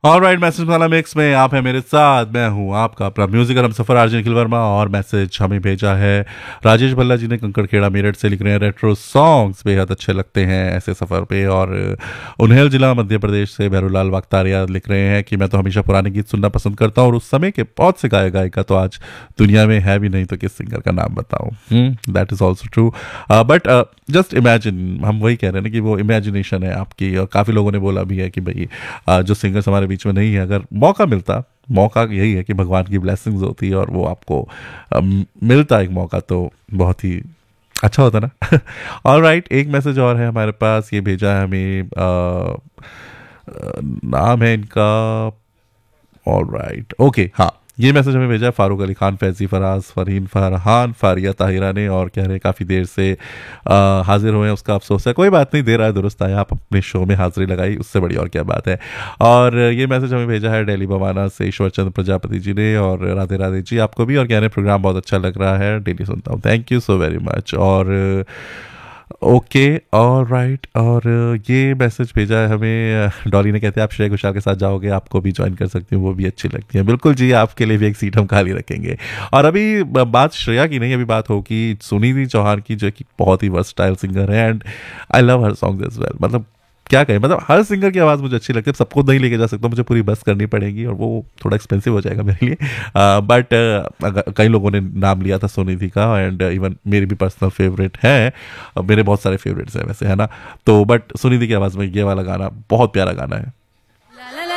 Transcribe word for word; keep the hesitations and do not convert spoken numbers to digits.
Alright, message वाला mix में आप है मेरे साथ। मैं हूं आपका अपना म्यूजिकल हम सफर आरजे निखिल वर्मा। और मैसेज हमें भेजा है राजेश भल्ला जी ने कंकड़खेड़ा मेरठ से। लिख रहे हैं रेट्रो सॉन्ग्स बेहद अच्छे लगते हैं ऐसे सफ़र पे। और उन्हेल जिला मध्य प्रदेश से भैरूलाल वागतारिया लिख रहे हैं कि मैं तो हमेशा पुराने गीत सुनना पसंद करता हूँ और उस समय के बहुत से गायक गायिका तो आज दुनिया में है भी नहीं, तो किस सिंगर का नाम बताऊँ। That is also true, but just imagine, हम वही कह रहे हैं ना कि वो इमेजिनेशन है आपकी। और काफ़ी लोगों ने बोला भी है कि भाई uh, जो सिंगर्स हमारे बीच में नहीं है, अगर मौका मिलता, मौका यही है कि भगवान की ब्लेसिंग्स होती है और वो आपको अम, मिलता एक मौका, तो बहुत ही अच्छा होता ना। और राइट, एक मैसेज और है हमारे पास, ये भेजा है हमें, आ, आ, नाम है इनका, ऑल राइट ओके, हाँ, ये मैसेज हमें भेजा है फारूक अली खान, फैजी फराज, फरहीन फरहान, फारिया ताहिरा ने। और कह रहे हैं काफ़ी देर से आ, हाजिर हुए हैं, उसका अफसोस है। कोई बात नहीं, देर आए दुरुस्त आए, आप अपने शो में हाजिरी लगाई, उससे बड़ी और क्या बात है। और ये मैसेज हमें भेजा है दिल्ली बवाना से ईश्वर चंद्र प्रजापति जी ने। और राधे राधे जी आपको भी। और कह रहे हैं प्रोग्राम बहुत अच्छा लग रहा है, डेली सुनता हूँ, thank you so very much. और ओके, ऑल राइट, और ये मैसेज भेजा है हमें डॉली ने, कहते हैं आप श्रेया घोषाल के साथ जाओगे, आपको भी ज्वाइन कर सकती हूँ, वो भी अच्छी लगती है। बिल्कुल जी, आपके लिए भी एक सीट हम खाली रखेंगे। और अभी बात श्रेया की नहीं, अभी बात होगी सुनिधि चौहान की, जो कि बहुत ही वर्सटाइल सिंगर है and I love her song as well. मतलब क्या कहें, मतलब हर सिंगर की आवाज़ मुझे अच्छी लगती है। सबको नहीं लेके जा सकता, मुझे पूरी बस करनी पड़ेगी और वो थोड़ा एक्सपेंसिव हो जाएगा मेरे लिए। बट कई लोगों ने नाम लिया था सोनिधि का, एंड इवन मेरी भी पर्सनल फेवरेट है। uh, मेरे बहुत सारे फेवरेट्स हैं वैसे, है ना। तो बट सोनिधि की आवाज़ में ये वाला गाना बहुत प्यारा गाना है।